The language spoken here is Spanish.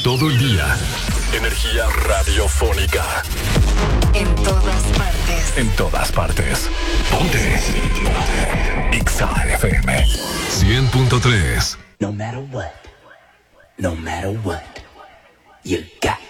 todo el día. Energía radiofónica. En todas partes. En todas partes. Ponte. Exa FM 100.3. No matter what, you got